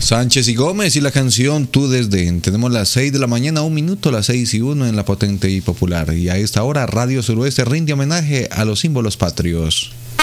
Sánchez y Gómez y la canción Tú Desdén. Tenemos las 6 de la mañana, 1 minuto, las 6:01 en la potente y popular. Y a esta hora Radio Suroeste rinde homenaje a los símbolos patrios.